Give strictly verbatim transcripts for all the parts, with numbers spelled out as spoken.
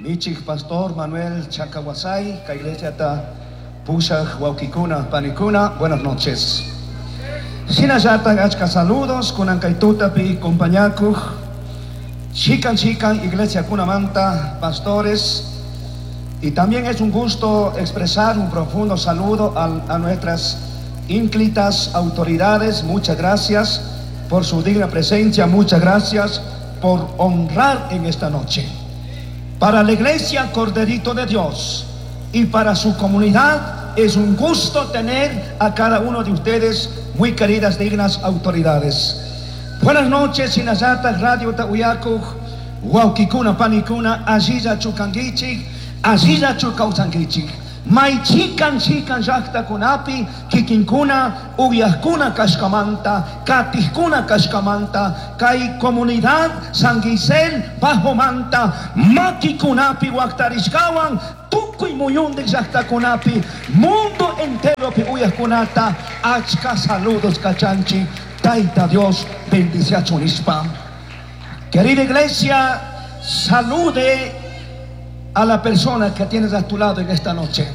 Michik Pastor Manuel Chacawasay, ka iglesia ta Pushak Huauquicuna Panicuna. Buenas noches. Sinayatan achka saludos kunan kaitutapi compañakuj chican chican iglesia kunamanta pastores, y también es un gusto expresar un profundo saludo a, a nuestras ínclitas autoridades. Muchas gracias por su digna presencia, muchas gracias por honrar en esta noche. Para la iglesia Corderito de Dios y para su comunidad es un gusto tener a cada uno de ustedes, muy queridas, dignas autoridades. Buenas noches, Sinayata Radio Tauyaku, Huauquicuna Panicuna, Aziza Chucanguichi, Aziza Chucausanguichi, Mai chican chican yakta kunapi, Kikinkuna, Ubiascuna Cascamanta, Catiscuna Cascamanta, Kai Comunidad San Gisel Bajo Manta, Maki Kunapi Huactariscawan, Tucuy Muyunde yakta kunapi, mundo entero que Ubiascunata, Achka saludos Cachanchi. Taita Dios bendice a Chunispa. Querida iglesia, salude a la persona que tienes a tu lado en esta noche.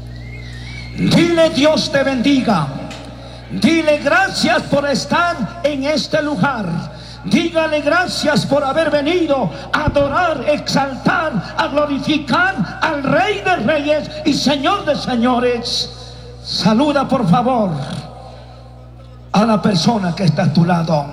Dile Dios te bendiga. Dile gracias por estar en este lugar. Dígale gracias por haber venido a adorar, exaltar, a glorificar al Rey de Reyes y Señor de Señores. Saluda por favor a la persona que está a tu lado.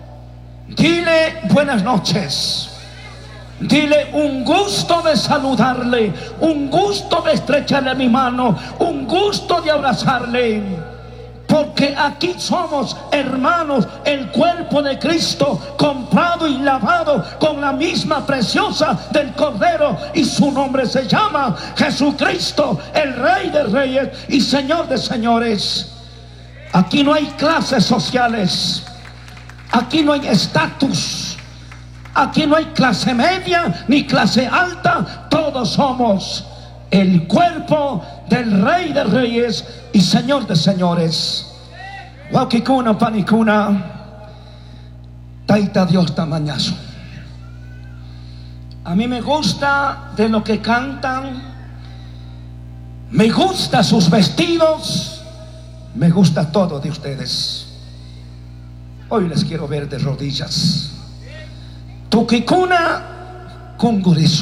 Dile buenas noches. Dile un gusto de saludarle, un gusto de estrecharle mi mano, un gusto de abrazarle, porque aquí somos hermanos, el cuerpo de Cristo, comprado y lavado con la misma preciosa del Cordero, y su nombre se llama Jesucristo, el Rey de Reyes y Señor de Señores. Aquí no hay clases sociales, aquí no hay estatus, aquí no hay clase media ni clase alta. Todos somos el cuerpo del Rey de Reyes y Señor de Señores. Huauquicuna Panicuna, Taita Dios tamañazo. A mí me gusta de lo que cantan, me gusta sus vestidos, me gusta todo de ustedes. Hoy les quiero ver de rodillas. Tuquicuna Cungurizo.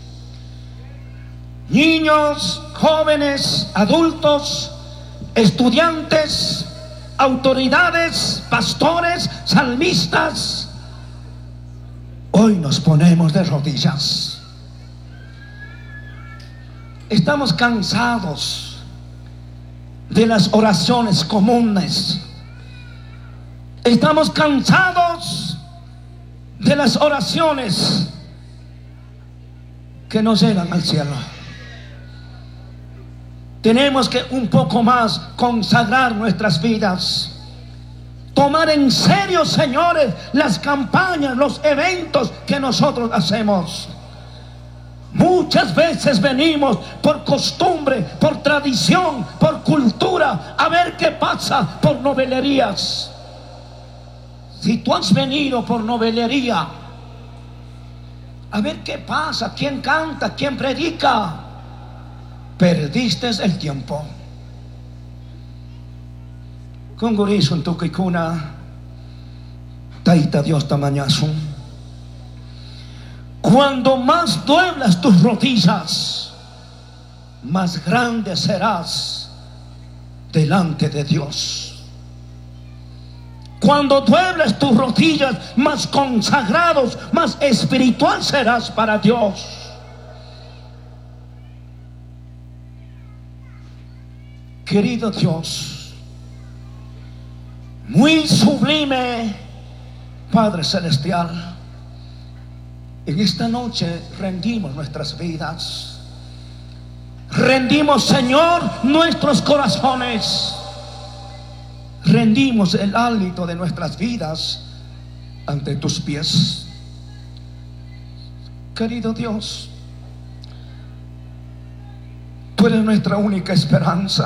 Niños, jóvenes, adultos, estudiantes, autoridades, pastores, salmistas, hoy nos ponemos de rodillas. Estamos cansados de las oraciones comunes. Estamos cansados de las oraciones que nos llegan al cielo. Tenemos que un poco más consagrar nuestras vidas, tomar en serio, señores, las campañas, los eventos que nosotros hacemos. Muchas veces venimos por costumbre, por tradición, por cultura, a ver qué pasa, por novelerías. Si tú has venido por novelería, a ver qué pasa, quién canta, quién predica, perdiste el tiempo. Congurizo en Tuquicuna, Taita Dios tamañazo. Cuando más doblas tus rodillas, más grande serás delante de Dios. Cuando duebles tus rodillas, más consagrados, más espiritual serás para Dios. Querido Dios, muy sublime Padre Celestial, en esta noche rendimos nuestras vidas, rendimos, Señor, nuestros corazones, rendimos el hálito de nuestras vidas ante tus pies. Querido Dios, tú eres nuestra única esperanza,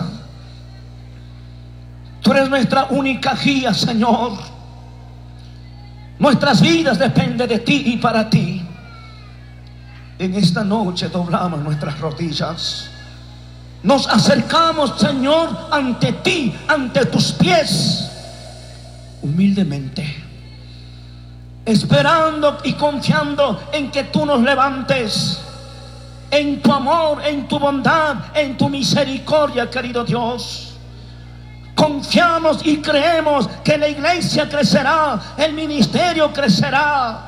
tú eres nuestra única guía, Señor. Nuestras vidas dependen de ti y para ti. En esta noche doblamos nuestras rodillas. Nos acercamos, Señor, ante ti, ante tus pies, humildemente, esperando y confiando en que tú nos levantes, en tu amor, en tu bondad, en tu misericordia, querido Dios. Confiamos y creemos que la iglesia crecerá, el ministerio crecerá,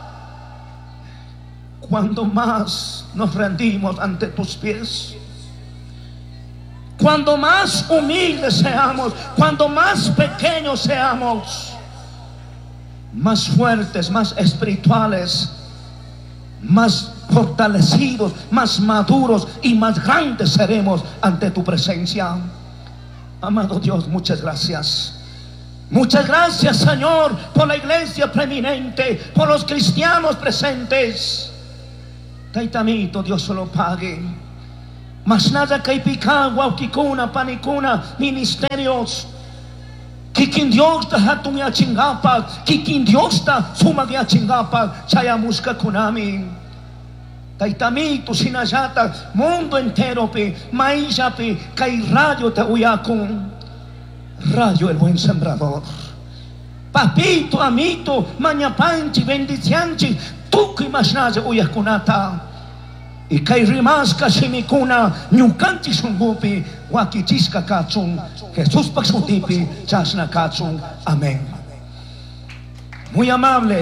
cuando más nos rendimos ante tus pies, cuando más humildes seamos, cuando más pequeños seamos, más fuertes, más espirituales, más fortalecidos, más maduros y más grandes seremos ante tu presencia. Amado Dios, muchas gracias. Muchas gracias, Señor, por la iglesia preeminente, por los cristianos presentes. Taitamito, Dios se lo pague. Mas nada que picar, Huauquicuna, Panicuna, ministerios. Kikin Dios ta hatun ya chingapa, Kikin Dios ta sumag ya chingapa, Chaya muska kunami. Taitamito, sinayata, mundo entero pi, maisha pi, kay rayo te uyakun. Rayo el buen sembrador. Papito, amito, mañapanchi, bendicianchi, tuki masnaya uyakunata. Y kay rimaska simikuna, nyukanchi sungupi, wakichisca kachun, Jesús paksutipi, chasna kachun. Amén. Muy amable.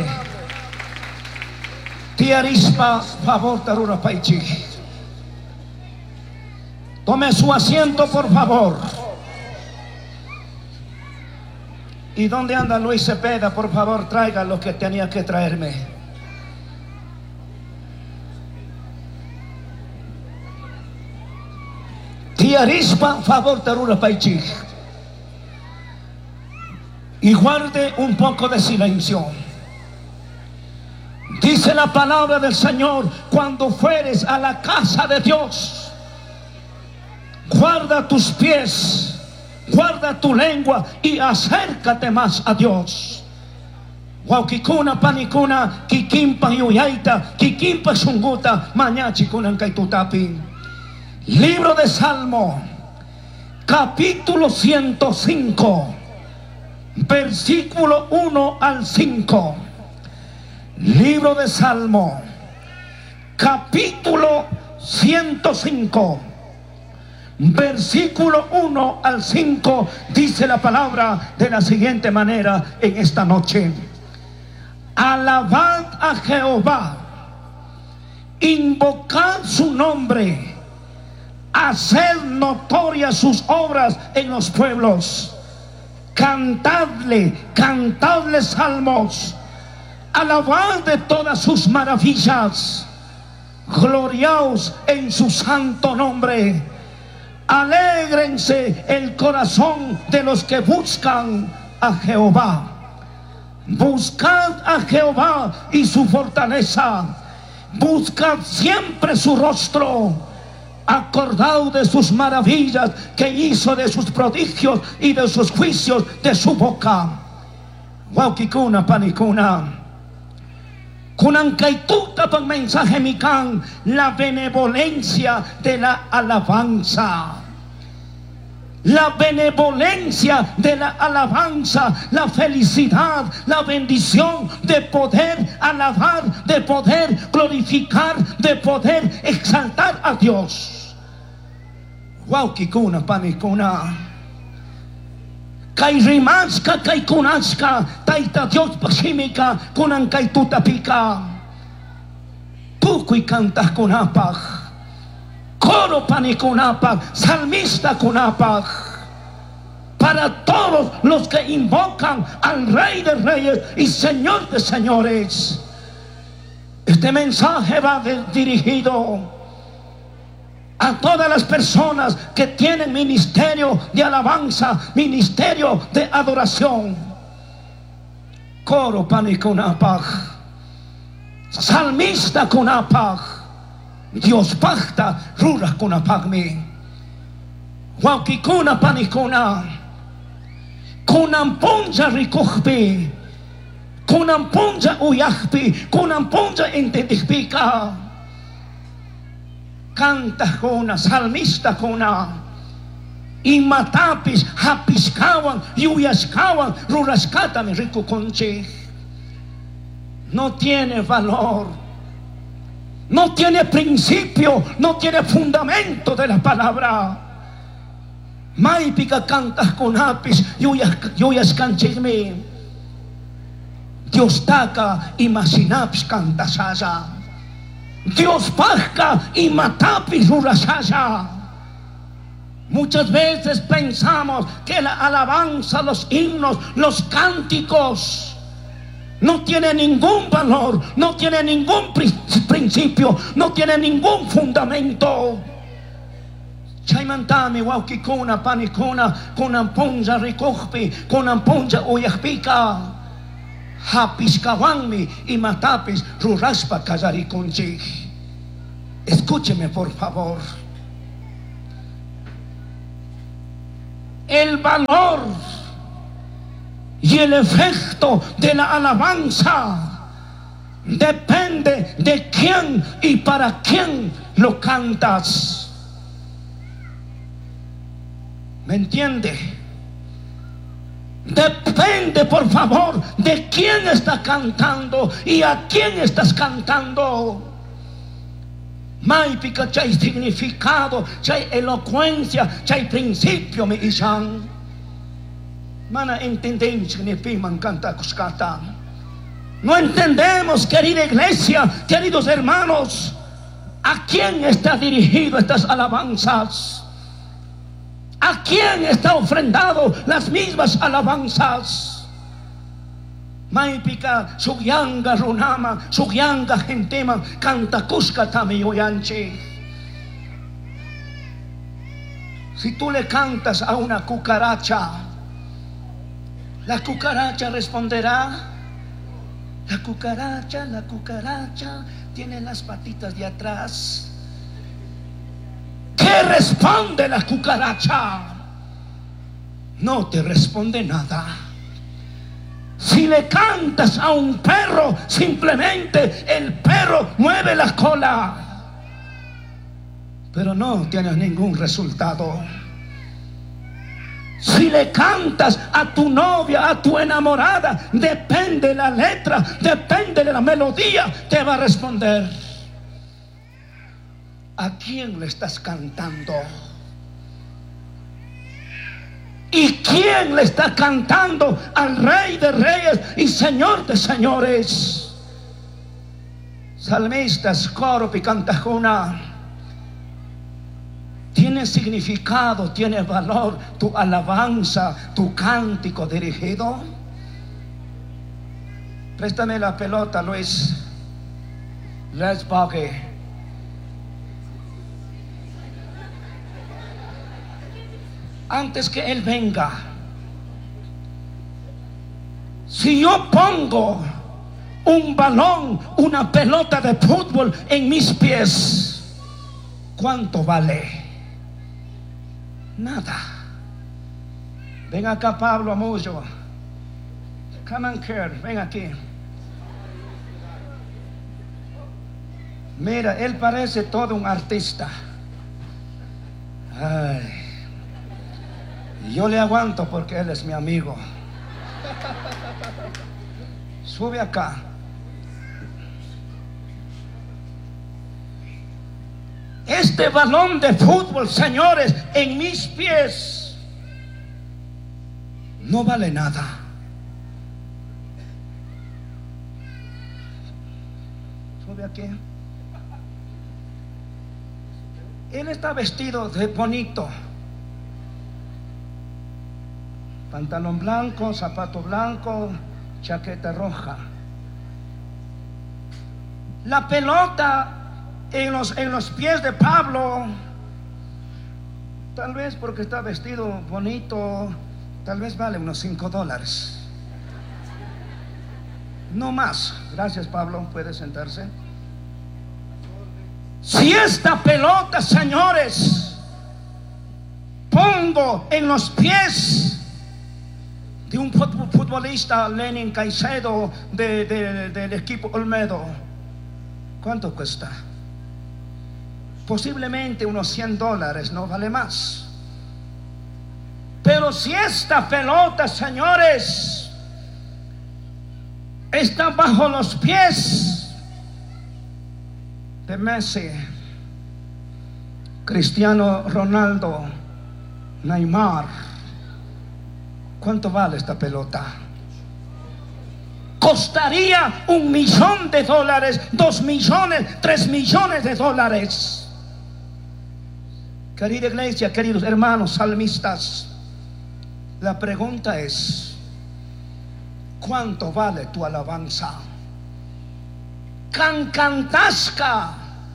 Tiarispa, favor, tarura paichi. Tome su asiento, por favor. ¿Y dónde anda Luis Cepeda? Por favor, traiga lo que tenía que traerme. Tiarispa, favor, tarura paichi. Y guarde un poco de silencio. Dice la palabra del Señor: cuando fueres a la casa de Dios, guarda tus pies, guarda tu lengua y acércate más a Dios. Huauquicuna, Panicuna, Kikimpa Yuyaita, Kikimpa Sunguta, Mañachi Kunankaitutapi. Libro de Salmo, capítulo ciento cinco, versículo uno al cinco. Libro de Salmo, capítulo ciento cinco, versículo uno al cinco. Dice la palabra de la siguiente manera en esta noche: alabad a Jehová, invocad su nombre, haced notorias sus obras en los pueblos, cantadle, cantadle salmos, alabad de todas sus maravillas, gloriaos en su santo nombre, alégrense el corazón de los que buscan a Jehová. Buscad a Jehová y su fortaleza, buscad siempre su rostro, acordaos de sus maravillas que hizo, de sus prodigios y de sus juicios de su boca. Huauquicuna, Panicuna, Kunankaituta pan mensaje mikan, la benevolencia de la alabanza. La benevolencia de la alabanza, la felicidad, la bendición de poder alabar, de poder glorificar, de poder exaltar a Dios. Huauquicuna, Panicuna, kay rimaska, kay kunaska, taita Dios pasimika, kunan kay tutapika. Pukuy kantas kunapag, coro panikunapag, salmista kunapag. Para todos los que invocan al Rey de Reyes y Señor de Señores, este mensaje va dirigido a todas las personas que tienen ministerio de alabanza, ministerio de adoración. Coro panikunapag, salmista kunapag, Dios pacta rura kunapagmi. Huauquicuna, Panicuna, kunampunja rikuhpi, kunampunja uyahpi, kunampunja intendihpika. canta kuna, salmista kuna. Y matapis, hapiskawan, yuyaskawan, ruraskatami rico conche. No tiene valor, no tiene principio, no tiene fundamento de la palabra. Maipika cantas con apis, yuyas canchigme. Dios taca y masinaps cantasaya. Dios pasca y matapis rurasaya. Muchas veces pensamos que la alabanza, los himnos, los cánticos no tiene ningún valor, no tiene ningún principio, no tiene ningún fundamento. Chaimantami waukikuna panikuna kunan punja rikujpi kunan punja uyajpika hapiskawanmi y matapis ruraspa kallarikunchik. Escúcheme por favor. El valor y el efecto de la alabanza depende de quién y para quién lo cantas. ¿Me entiende? Depende, por favor, de quién está cantando y a quién estás cantando. Maipika chay significado, chay elocuencia, chay principio mi isang. Mana entendemos ni piman canta kuskata. No entendemos, querida iglesia, queridos hermanos, a quién está dirigido estas alabanzas. ¿A quién está ofrendado las mismas alabanzas? Maipika sugyanga runama, sugyanga gentema, canta kuskatami yoyanchi. Si tú le cantas a una cucaracha, la cucaracha responderá. La cucaracha, la cucaracha tiene las patitas de atrás. ¿Qué responde la cucaracha? No te responde nada. Si le cantas a un perro, simplemente el perro mueve la cola, pero no tienes ningún resultado. Si le cantas a tu novia, a tu enamorada, depende de la letra, depende de la melodía, te va a responder. ¿A quién le estás cantando? ¿Y quién le está cantando? Al Rey de Reyes y Señor de Señores. Salmistas, coro y cantajuna. Tiene significado, tiene valor tu alabanza, tu cántico dirigido. Préstame la pelota, Luis. Let's bogey. Antes que él venga, si yo pongo un balón, una pelota de fútbol en mis pies, ¿cuánto vale? Nada. Ven acá, Pablo Amullo. Come on, Kurt, ven aquí. Mira, él parece todo un artista. Ay, yo le aguanto porque él es mi amigo. Sube acá. Este balón de fútbol, señores, en mis pies no vale nada. Sube aquí. Él está vestido de bonito. Pantalón blanco, zapato blanco, chaqueta roja. La pelota en los, en los pies de Pablo, tal vez porque está vestido bonito, tal vez vale unos cinco dólares. No más. Gracias, Pablo, puede sentarse. Si esta pelota, señores, pongo en los pies de un futbolista, Lenin Caicedo, de, de, del equipo Olmedo, ¿cuánto cuesta? posiblemente unos cien dólares, no vale más. Pero si esta pelota, señores, está bajo los pies de Messi, Cristiano Ronaldo, Neymar, ¿cuánto vale esta pelota? Costaría un millón de dólares, dos millones, tres millones de dólares. Querida iglesia, queridos hermanos salmistas, la pregunta es: ¿cuánto vale tu alabanza? Can cantasca,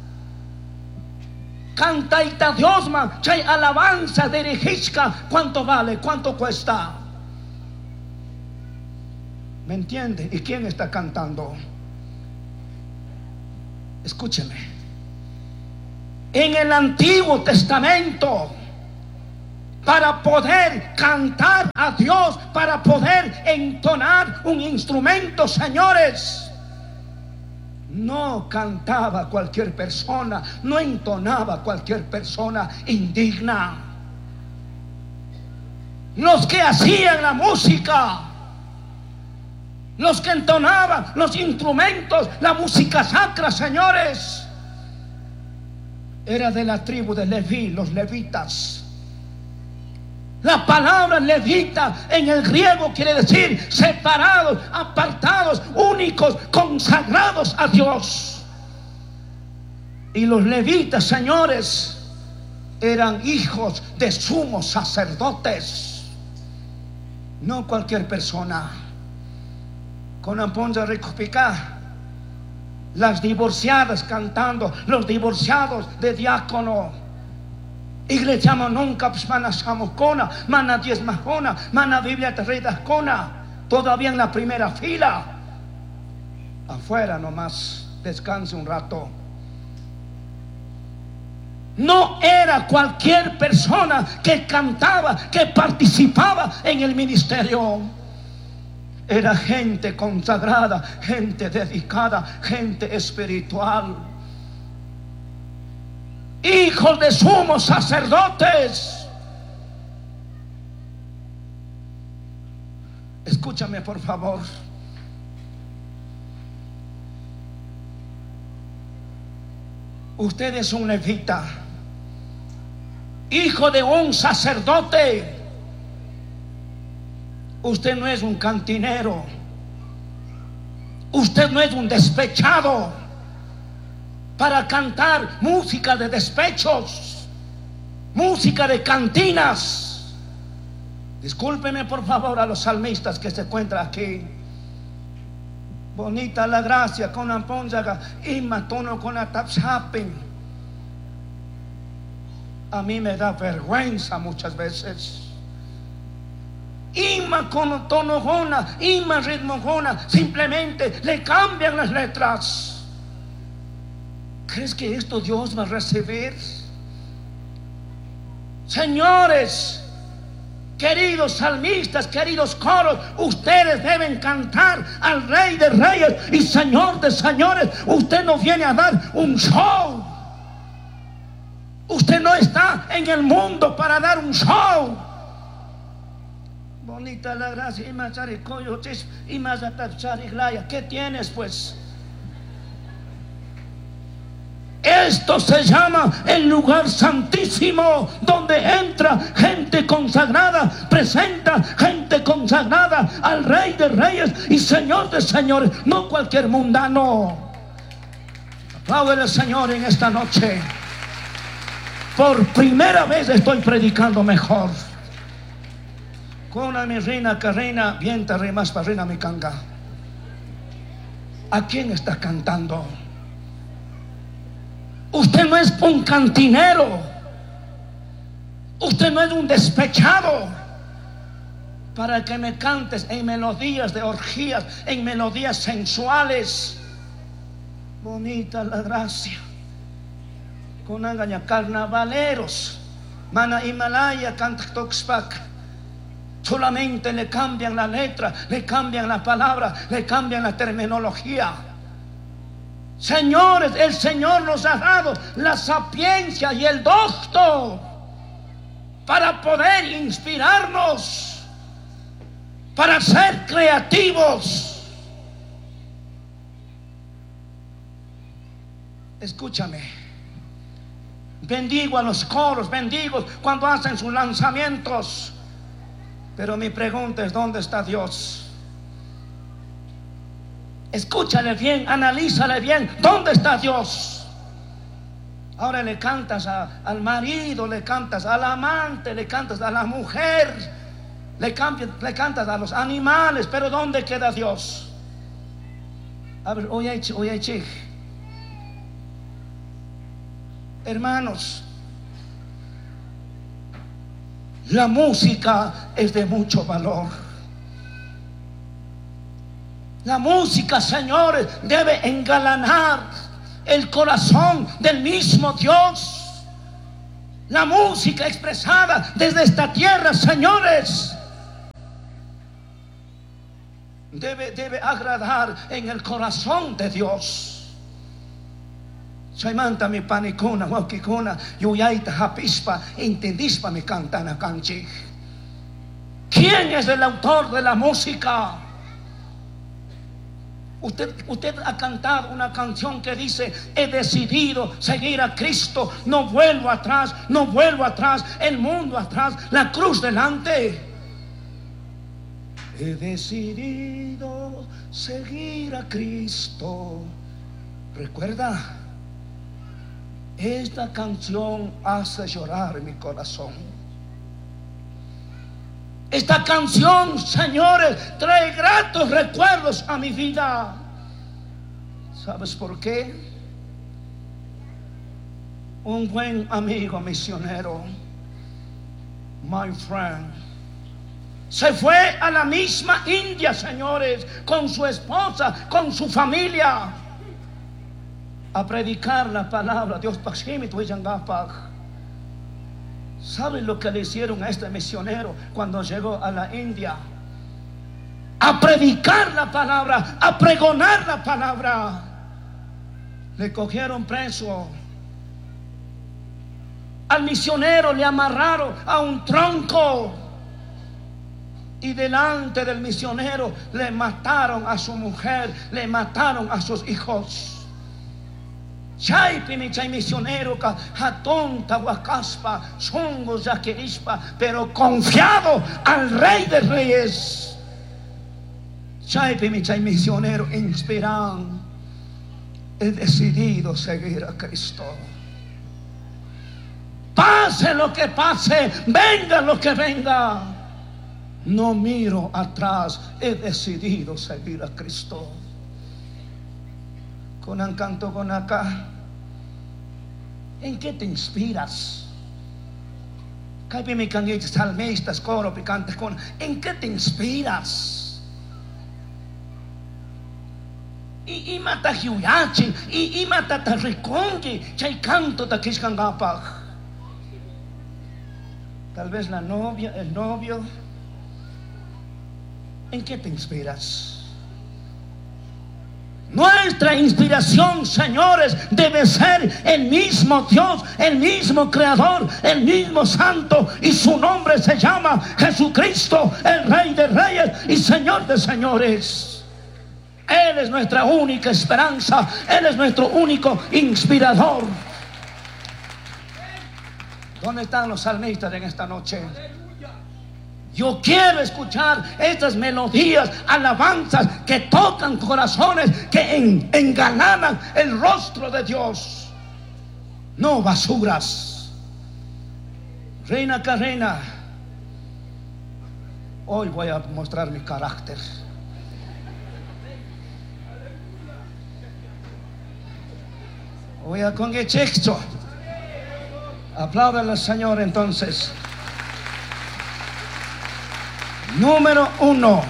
cantaita diosma, chay alabanza dirigizca, ¿cuánto vale? ¿Cuánto cuesta? ¿Me entiende? ¿Y quién está cantando? Escúcheme. En el Antiguo Testamento, para poder cantar a Dios, para poder entonar un instrumento, señores, no cantaba cualquier persona, no entonaba cualquier persona indigna. Los que hacían la música, los que entonaban los instrumentos, la música sacra, señores, era de la tribu de Leví, los levitas. La palabra levita en el griego quiere decir separados, apartados, únicos, consagrados a Dios. Y los levitas, señores, eran hijos de sumos sacerdotes, no cualquier persona. Con Amponza Ricopica, las divorciadas cantando, los divorciados de diácono. Iglesia nunca mana samocona, mana diez majona, mana Biblia terredascona, todavía en la primera fila. Afuera nomás, descanse un rato. No era cualquier persona que cantaba, que participaba en el ministerio. Era gente consagrada, gente dedicada, gente espiritual, hijos de sumos sacerdotes. Escúchame por favor. Usted es un levita, hijo de un sacerdote. Usted no es un cantinero, usted no es un despechado para cantar música de despechos, música de cantinas. Discúlpeme por favor a los salmistas que se encuentran aquí. Bonita la gracia con la ponzaga y matono con la tapsapin. A mí me da vergüenza muchas veces. Ima con tono jona, ima ritmo jona, simplemente le cambian las letras. ¿Crees que esto Dios va a recibir? Señores, queridos salmistas, queridos coros, ustedes deben cantar al Rey de Reyes y Señor de Señores. Usted no viene a dar un show. Usted no está en el mundo para dar un show. Bonita la gracia y más y más. ¿Qué tienes pues? Esto se llama el lugar santísimo, donde entra gente consagrada, presenta gente consagrada al Rey de Reyes y Señor de Señores, no cualquier mundano. Aplaude al Señor en esta noche. Por primera vez estoy predicando mejor. Con la mi reina carreina, vienta remas para reina mi canga. ¿A quién está cantando? Usted no es un cantinero, usted no es un despechado para que me cantes en melodías de orgías, en melodías sensuales. Bonita la gracia con angaña carnavaleros, mana Himalaya canta toxpac. Solamente le cambian la letra, le cambian la palabra, le cambian la terminología. Señores, el Señor nos ha dado la sapiencia y el docto para poder inspirarnos, para ser creativos. Escúchame, bendigo a los coros, bendigo cuando hacen sus lanzamientos, pero mi pregunta es: ¿dónde está Dios? Escúchale bien, analízale bien, ¿dónde está Dios? Ahora le cantas a, al marido, le cantas al amante, le cantas a la mujer, le, le cantas a los animales, pero ¿dónde queda Dios? A ver, oye, oye, che. Hermanos, la música es de mucho valor. La música, señores, debe engalanar el corazón del mismo Dios. La música expresada desde esta tierra, señores, debe, debe agradar en el corazón de Dios. Saimanta mi panicuna, huaquicuna, yuyaita japispa, intendispa mi cantana canchi. ¿Quién es el autor de la música? Usted, usted ha cantado una canción que dice: he decidido seguir a Cristo, no vuelvo atrás, no vuelvo atrás, el mundo atrás, la cruz delante. He decidido seguir a Cristo. Recuerda, esta canción hace llorar mi corazón. Esta canción, señores, trae gratos recuerdos a mi vida. ¿Sabes por qué? Un buen amigo misionero, my friend, se fue a la misma India, señores, con su esposa, con su familia, a predicar la palabra de Dios. ¿Saben lo que le hicieron a este misionero cuando llegó a la India? A predicar la palabra, a pregonar la palabra. Le cogieron preso. Al misionero le amarraron a un tronco. Y delante del misionero le mataron a su mujer, le mataron a sus hijos. Chay pinichay misionero ka hatonta wakaspa songo yaquerispa, pero confiado al Rey de Reyes. Chay pinichay misionero inspiran, he decidido seguir a Cristo. Pase lo que pase, venga lo que venga, no miro atrás, he decidido seguir a Cristo. Con un canto con acá, ¿en qué te inspiras? Salmistas, coro, picantes, con ¿en qué te inspiras? Y, y mata hiuyachi, y, y mata tarricongi, chay canto taquishkangapaj. Tal vez la novia, el novio. ¿En qué te inspiras? Nuestra inspiración, señores, debe ser el mismo Dios, el mismo Creador, el mismo Santo, y su nombre se llama Jesucristo, el Rey de Reyes y Señor de Señores. Él es nuestra única esperanza, Él es nuestro único inspirador. ¿Dónde están los salmistas en esta noche? Yo quiero escuchar estas melodías, alabanzas que tocan corazones, que en, engalanan el rostro de Dios, no basuras. Reina Carrena, hoy voy a mostrar mi carácter. Voy a con el texto. Apláudale al Señor entonces. Número uno,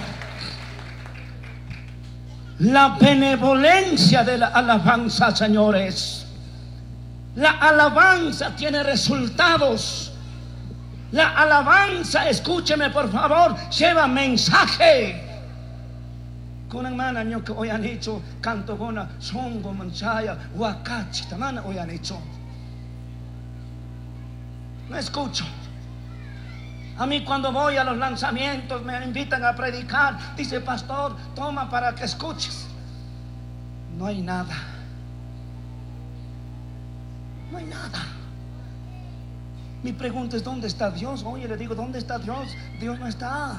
la benevolencia de la alabanza, señores. La alabanza tiene resultados. La alabanza, escúcheme por favor, lleva mensaje. Kunan mana nyo que hoy han hecho canto gona songo manchaya huacachi tamana hoy han hecho. No escucho. A mí cuando voy a los lanzamientos me invitan a predicar, dice pastor, toma para que escuches. No hay nada. No hay nada. Mi pregunta es, ¿dónde está Dios? Oye, le digo, ¿dónde está Dios? Dios no está.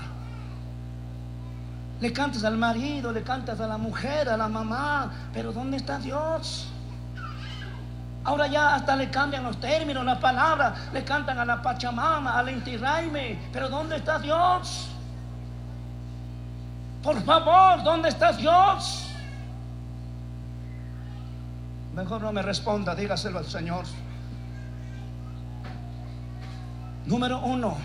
Le cantas al marido, le cantas a la mujer, a la mamá, pero ¿dónde está Dios? Ahora ya hasta le cambian los términos, la palabra, le cantan a la Pachamama, al Inti Raymi, pero ¿dónde está Dios? Por favor, ¿dónde está Dios? Mejor no me responda, dígaselo al Señor. Número uno,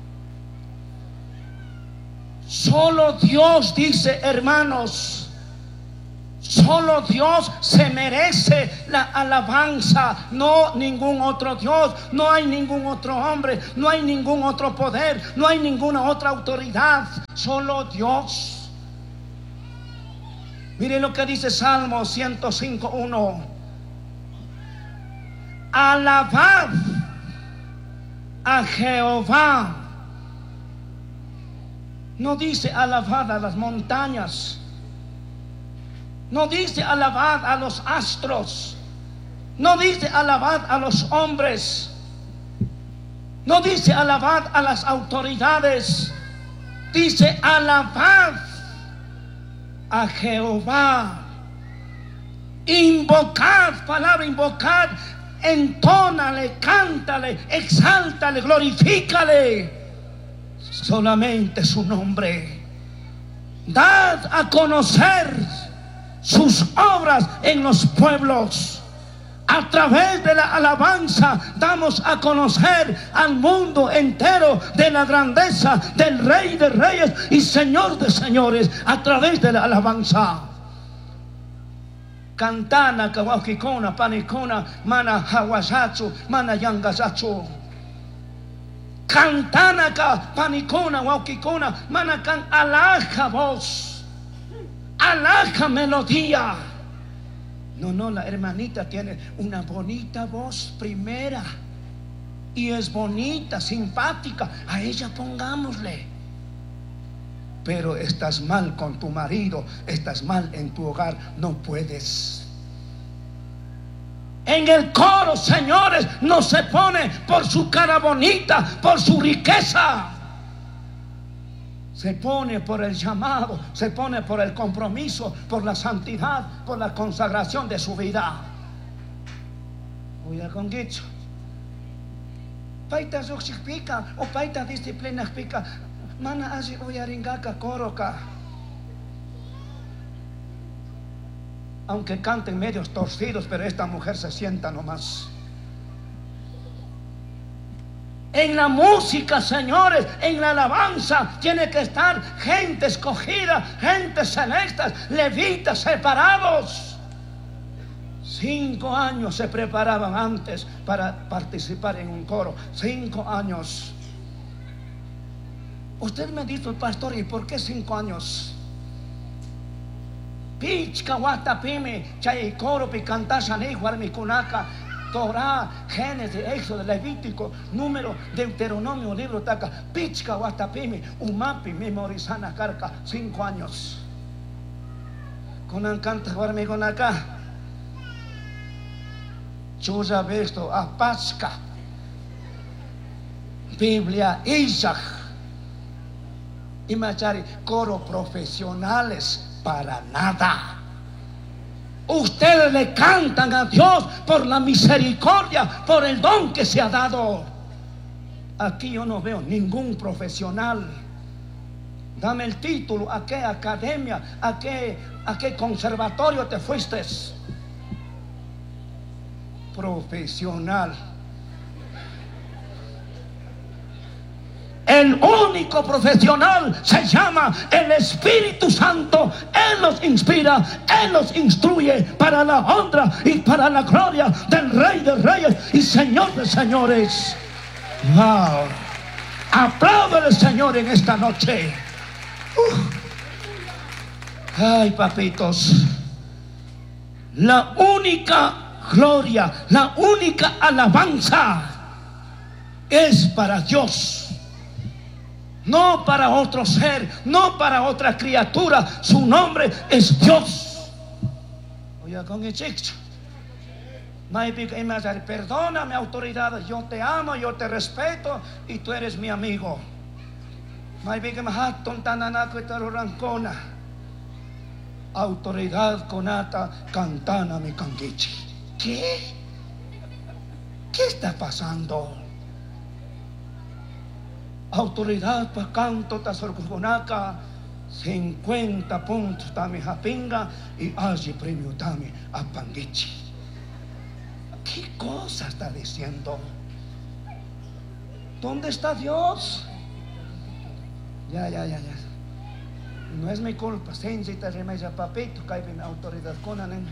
solo Dios, dice, hermanos, solo Dios se merece la alabanza, no ningún otro Dios. No hay ningún otro hombre, no hay ningún otro poder, no hay ninguna otra autoridad, solo Dios. Mire lo que dice Salmo ciento cinco, uno. Alabad a Jehová. No dice alabad a las montañas, no dice alabad a los astros, no dice alabad a los hombres, no dice alabad a las autoridades, dice alabad a Jehová. Invocad, palabra invocad, entónale, cántale, exáltale, glorifícale solamente su nombre. Dad a conocer sus obras en los pueblos. A través de la alabanza damos a conocer al mundo entero de la grandeza del Rey de Reyes y Señor de Señores, a través de la alabanza. Cantana kawakikona panikona mana hawasatsu mana yangasatsu. Cantana ka panikona waukikona mana kan alaja voz, alaja melodía. No, no, la hermanita tiene una bonita voz primera y es bonita, simpática, a ella pongámosle. Pero estás mal con tu marido, estás mal en tu hogar, no puedes. En el coro, señores, no se pone por su cara bonita, por su riqueza. Se pone por el llamado, se pone por el compromiso, por la santidad, por la consagración de su vida. Oiga con dicho. Paita pica o paita disciplina pica. Mana así oyaringaka coroca. Aunque canten medios torcidos, pero esta mujer se sienta nomás. En la música, señores, en la alabanza tiene que estar gente escogida, gente celeste, levitas separados. Cinco años se preparaban antes para participar en un coro. Cinco años. Usted me dice, pastor, ¿y por qué cinco años? Pichka watapime chay coro pi cantasani mi kunaka. Torah, Génesis, Éxodo, Levítico, Número, Deuteronomio, libro taca, Pichka watapime umapi memorizana carca. Cinco años. Conan canta guarmi con acá. Chuza visto a Pasca. Biblia Isaac. Y machari coro profesionales para nada. Ustedes le cantan a Dios por la misericordia, por el don que se ha dado. Aquí yo no veo ningún profesional. Dame el título, a qué academia, a qué, a qué conservatorio te fuiste. Profesional. El único profesional se llama el Espíritu Santo. Él los inspira, Él los instruye para la honra y para la gloria del Rey de Reyes y Señor de Señores. Wow. Apláudale al Señor en esta noche. Uh. Ay, papitos, la única gloria, la única alabanza es para Dios, no para otro ser, no para otra criatura. Su nombre es Dios. Oye, con el chico, perdóname, autoridad, yo te amo, yo te respeto y tú eres mi amigo. Autoridad conata cantana mi canguichi. ¿Qué? ¿Qué está pasando? Autoridad pa canto tasorgonaka cincuenta puntos tami japinga y allí premio tami a panguichi. ¿Qué cosa está diciendo? ¿Dónde está Dios? Ya, ya, ya, ya. No es mi culpa. Sencita remedia papito, cae mi autoridad con anen.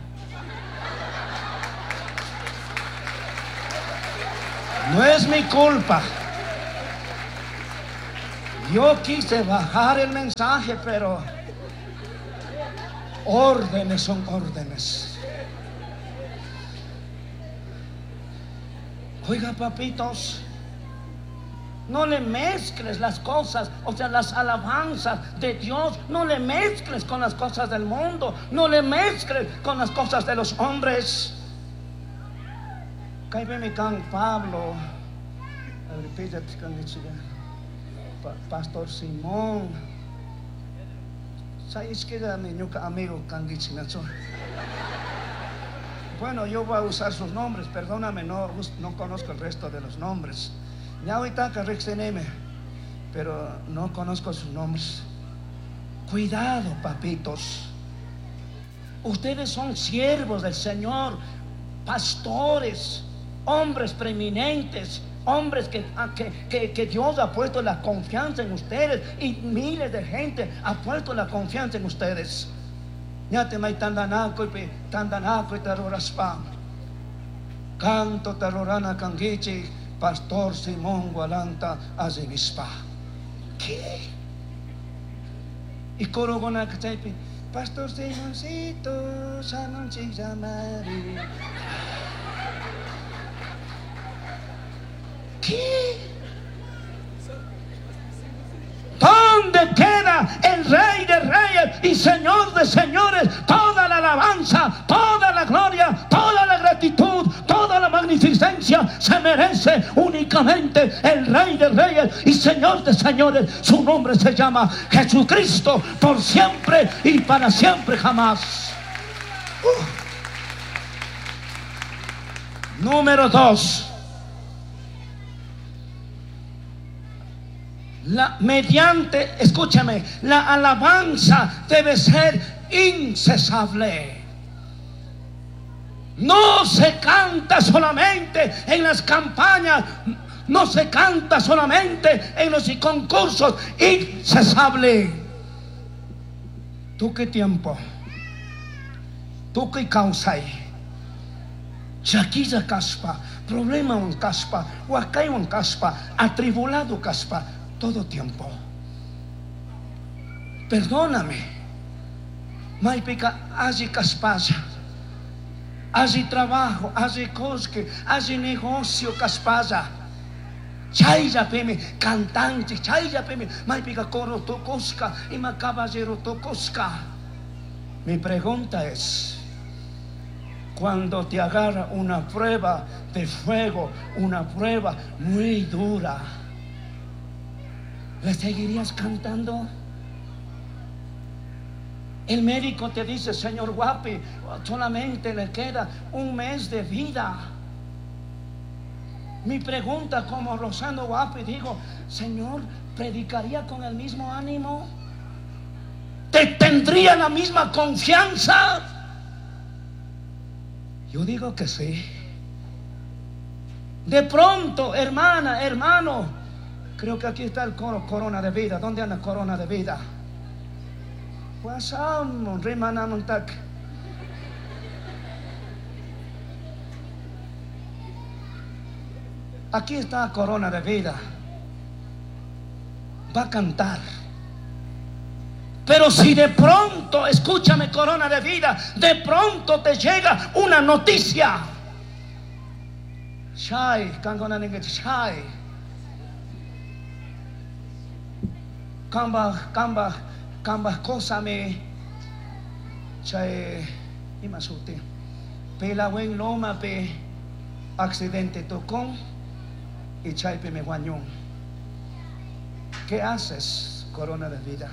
No es mi culpa. Yo quise bajar el mensaje, pero órdenes son órdenes. Oiga, papitos, no le mezcles las cosas, o sea, las alabanzas de Dios. No le mezcles con las cosas del mundo. No le mezcles con las cosas de los hombres. Caibe mi can Pablo, Pastor Simón. ¿Sabes qué era mi amigo Kangichinacho? Bueno, yo voy a usar sus nombres, perdóname, no, no conozco el resto de los nombres. Ya ahorita que rexeneme, pero no conozco sus nombres. Cuidado, papitos. Ustedes son siervos del Señor, pastores, hombres preeminentes, hombres que, que, que, que Dios ha puesto la confianza en ustedes, y miles de gente ha puesto la confianza en ustedes. Ya te mai tandanaco y tandanaco y taroraspa. Canto tarorana canguichi, Pastor Simón Gualanta Azevispa. ¿Qué? Y coro gona kachaipi, Pastor Simoncito, Sanon Chizamari. ¿Qué? ¿Dónde queda el Rey de Reyes y Señor de Señores? Toda la alabanza, toda la gloria, toda la gratitud, toda la magnificencia se merece únicamente el Rey de Reyes y Señor de Señores. Su nombre se llama Jesucristo, por siempre y para siempre jamás. Uh. Número dos. La, mediante, escúchame, la alabanza debe ser incesable. No se canta solamente en las campañas, no se canta solamente en los concursos. Incesable. ¿Tú qué tiempo? ¿Tú qué causa? Shakiza caspa, problema un caspa, huacay un caspa, atribulado caspa. Todo tiempo. Perdóname. Maipica, allí caspasa, allí trabajo, allí cosque, allí negocio caspasa. Chaya peme, cantante, chaya peme, maipica coro tocosca y ma caballero tocosca. Mi pregunta es: cuando te agarra una prueba de fuego, una prueba muy dura, ¿le seguirías cantando? El médico te dice: señor Guapi, solamente le queda un mes de vida. Mi pregunta como Rosando Guapi, digo: Señor, ¿predicaría con el mismo ánimo? ¿Te tendría la misma confianza? Yo digo que sí. De pronto, hermana, hermano, creo que aquí está el coro, corona de vida. ¿Dónde anda corona de vida? Aquí está corona de vida. Va a cantar. Pero si de pronto, escúchame, corona de vida, de pronto te llega una noticia, Shai, kangona ninge shai, kamba, kamba, kamba cosa me, chay, imasuti, pe la wen loma pe, accidente tocó y chay pe me guañó. ¿Qué haces, corona de vida?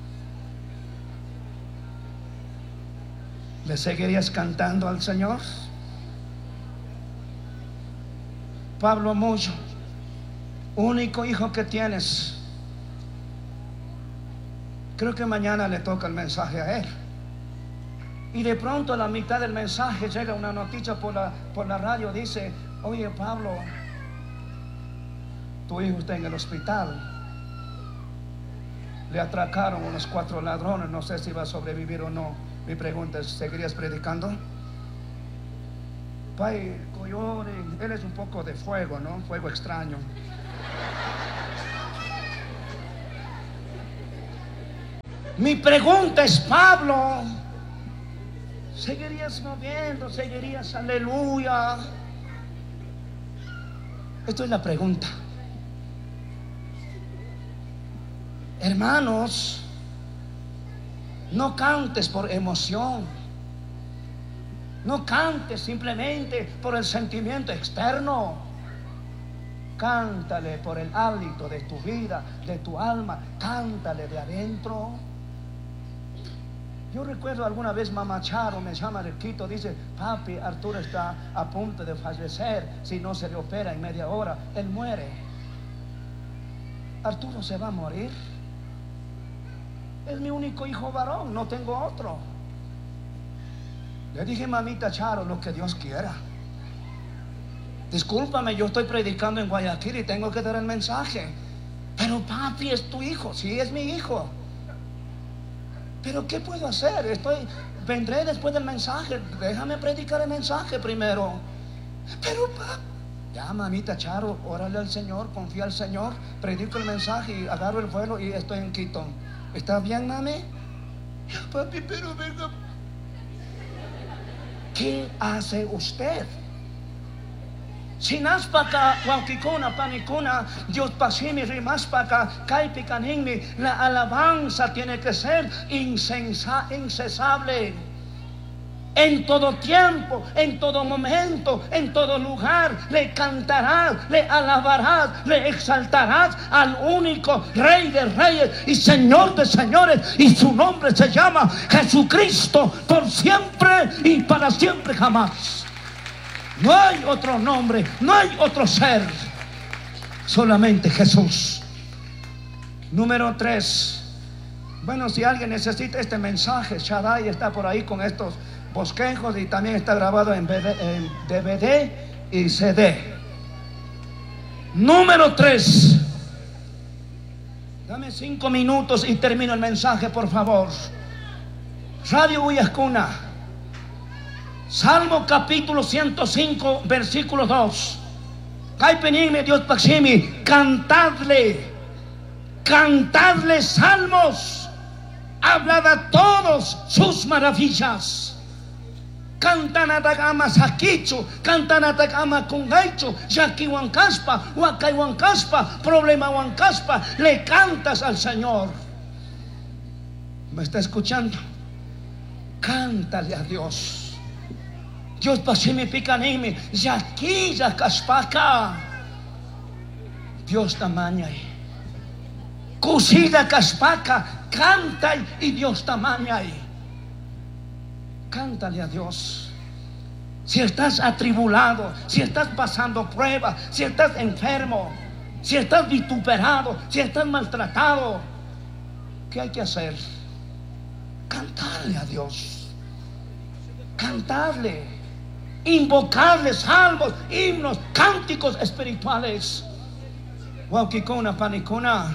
¿Le seguirías cantando al Señor? Pablo Moyo, único hijo que tienes. Creo que mañana le toca el mensaje a él. Y de pronto a la mitad del mensaje llega una noticia por la, por la radio. Dice: oye Pablo, tu hijo está en el hospital. Le atracaron unos cuatro ladrones. No sé si va a sobrevivir o no. Mi pregunta es: ¿seguirías predicando? Pai, coyore, él es un poco de fuego, ¿no? Fuego extraño. Mi pregunta es: Pablo, ¿seguirías moviendo? ¿Seguirías aleluya? Esto es la pregunta. Hermanos, no cantes por emoción. No cantes simplemente por el sentimiento externo. Cántale por el hálito de tu vida, de tu alma. Cántale de adentro. Yo recuerdo alguna vez Mamá Charo me llama de Quito. Dice: papi, Arturo está a punto de fallecer. Si no se le opera en media hora, él muere. Arturo se va a morir. Es mi único hijo varón, no tengo otro. Le dije: mamita Charo, lo que Dios quiera. Discúlpame, yo estoy predicando en Guayaquil y tengo que dar el mensaje. Pero papi, es tu hijo. Sí, es mi hijo. Pero ¿qué puedo hacer? Estoy, vendré después del mensaje. Déjame predicar el mensaje primero. Pero papi, ya mamita Charo, órale al Señor, confía al Señor, predico el mensaje y agarro el vuelo y estoy en Quito. ¿Está bien, mami? Papi, pero venga. ¿Qué hace usted? Sinaspaka, Huauquicuna, Panicuna, Dios pasimi, rimaspaka, Caipicanimi. La alabanza tiene que ser insensa, incesable. En todo tiempo, en todo momento, en todo lugar, le cantarás, le alabarás, le exaltarás al único Rey de reyes y Señor de señores, y su nombre se llama Jesucristo, por siempre y para siempre jamás. No hay otro nombre, no hay otro ser, solamente Jesús. Número tres. Bueno, si alguien necesita este mensaje, Shaddai está por ahí con estos bosquejos y también está grabado en D V D y C D. Número tres. Dame cinco minutos y termino el mensaje, por favor. Radio Uyascuna, Salmo capítulo ciento cinco, versículo dos. Caipenime Dios Paximi, cantadle, cantadle salmos, hablad a todos sus maravillas. Cantan atagama sakichu, cantan atagama kungaichu, yaki huancaspa, huacay huancaspa, problema huancaspa. Le cantas al Señor. ¿Me está escuchando? Cántale a Dios. Dios pasimi picanimi, yaki yacaspaka. Dios tamañay. Cusida caspaka, canta y Dios tamañay. Cántale a Dios. Si estás atribulado, si estás pasando pruebas, si estás enfermo, si estás vituperado, si estás maltratado, ¿qué hay que hacer? Cantarle a Dios. Cantarle, invocarle salmos, himnos, cánticos espirituales. Huauquicuna, Panicuna,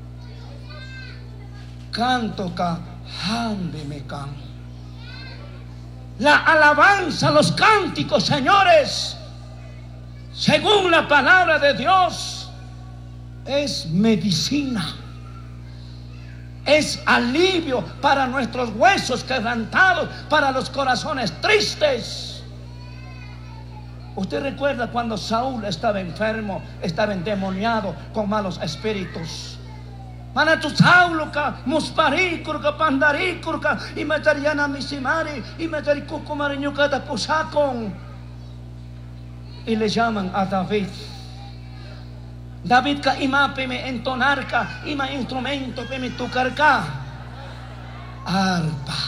canto ca handi me can. La alabanza, los cánticos, señores, según la palabra de Dios, es medicina, es alivio para nuestros huesos quebrantados, para los corazones tristes. Usted recuerda cuando Saúl estaba enfermo, estaba endemoniado con malos espíritus. Mana tu Saulo ka musparikur ka pandarikur ka imatariana misimari imatari kukumarinyo ka tapusakong. Y le llaman a David. David ka ima me entonar ka, ima instrumento me tocar ka. Arpa.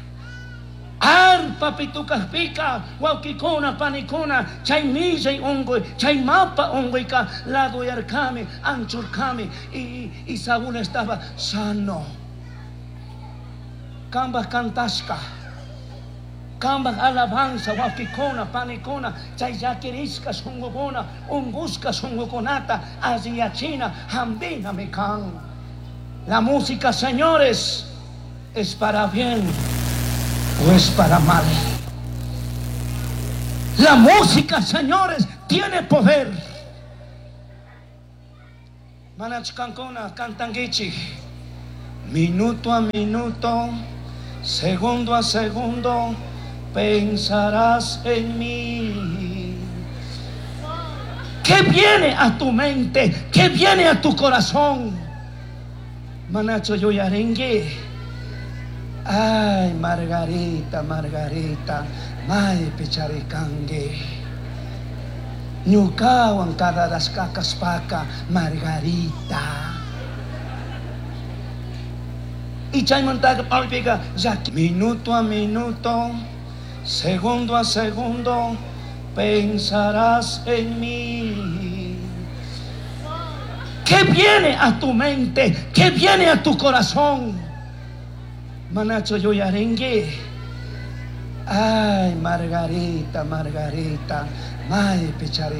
Arpa pitukas pika, waukikona panikona, chay misay ongoy, chay mapa ongoy ka, lago yarkami, anchurkami, y, y Saúl estaba sano. Kambas cantasca, kambas alabanza, waukikona panikona, chay yakirisca sungogona, ungusca sungokonata, asiachina, hambina mekan. La música, señores, es para bien o es para mal. La música, señores, tiene poder. Manach Cancona, Cantanguichi. Minuto a minuto, segundo a segundo, pensarás en mí. ¿Qué viene a tu mente? ¿Qué viene a tu corazón? Manacho Yoyarengue. Ay, Margarita, Margarita, may picharikange. Nyukawan kada das kakaspaka, Margarita. Ichay montaga palpiga, minuto a minuto, segundo a segundo, pensarás en mí. ¿Qué viene a tu mente? ¿Qué viene a tu corazón? Manacho Yoyarengue. Ay, Margarita, Margarita, may pichari